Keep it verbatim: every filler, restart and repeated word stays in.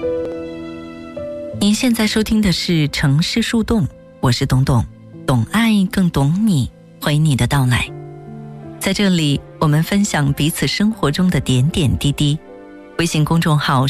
您现在收听的是城市树洞，我是董董，懂爱更懂你，欢迎你的到来。在这里，我们分享彼此生活中的点点滴滴。微信公众号